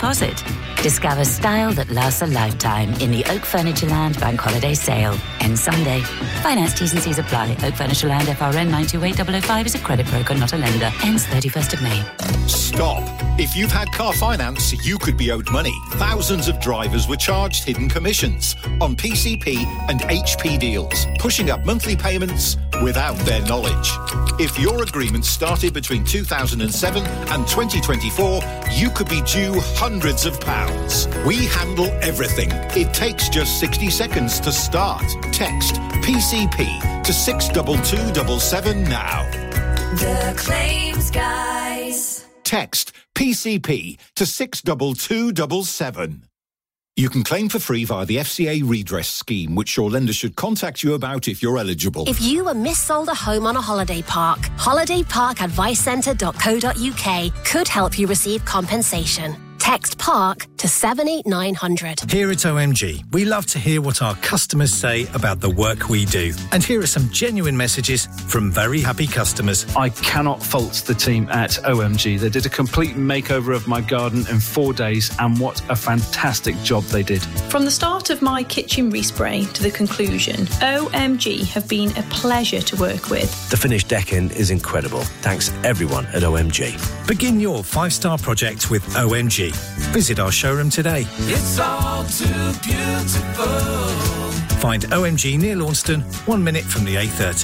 deposit. Discover style that lasts a lifetime in the Oak Furnitureland Bank Holiday Sale. Ends Sunday. Finance T's and C's apply. Oak Furnitureland FRN 928005 is a credit broker, not a lender. Ends 31st of May. Stop. If you've had car finance, you could be owed money. Thousands of drivers were charged hidden commissions on PCP and HP deals, pushing up monthly payments without their knowledge. If your agreement started between 2007 and 2024, you could be due hundreds of pounds. We handle everything. It takes just 60 seconds to start. Text PCP to 62277 now. The Claims Guys. Text PCP to 62277. You can claim for free via the FCA redress scheme, which your lender should contact you about if you're eligible. If you were missold a home on a holiday park, holidayparkadvicecentre.co.uk could help you receive compensation. Text PARK to 78900. Here at OMG, we love to hear what our customers say about the work we do. And here are some genuine messages from very happy customers. I cannot fault the team at OMG. They did a complete makeover of my garden in 4 days, and what a fantastic job they did. From the start of my kitchen respray to the conclusion, OMG have been a pleasure to work with. The finished decking is incredible. Thanks everyone at OMG. Begin your 5-star project with OMG. Visit our showroom today. It's all too beautiful. Find OMG near Launceston, 1 minute from the A30.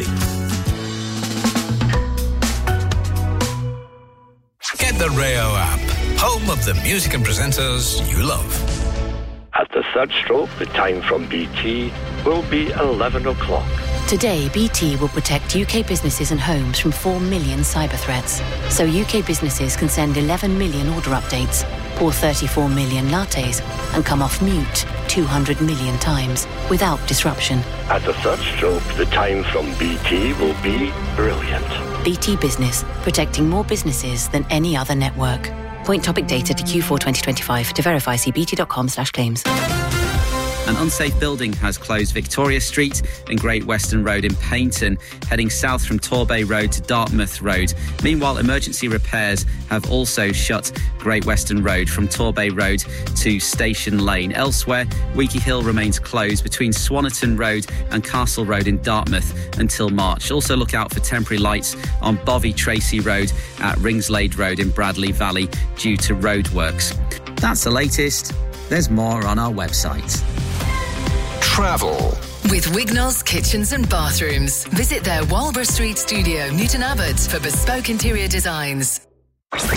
Get the Rayo app, home of the music and presenters you love. At the third stroke, the time from BT will be 11 o'clock. Today, BT will protect UK businesses and homes from 4 million cyber threats. So UK businesses can send 11 million order updates, pour 34 million lattes, and come off mute 200 million times without disruption. At the third stroke, the time from BT will be brilliant. BT Business, protecting more businesses than any other network. Point topic data to Q4 2025. To verify, see bt.com/claims. An unsafe building has closed Victoria Street and Great Western Road in Paignton, heading south from Torbay Road to Dartmouth Road. Meanwhile, emergency repairs have also shut Great Western Road from Torbay Road to Station Lane. Elsewhere, Weaky Hill remains closed between Swannerton Road and Castle Road in Dartmouth until March. Also look out for temporary lights on Bovey Tracy Road at Ringslade Road in Bradley Valley due to roadworks. That's the latest. There's more on our website. Travel. With Wignall's Kitchens and Bathrooms. Visit their Walborough Street studio, Newton Abbot, for bespoke interior designs. Wake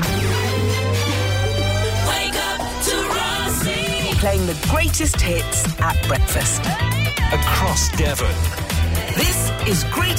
up to Rossi. Playing the greatest hits at breakfast. Across Devon. This is Great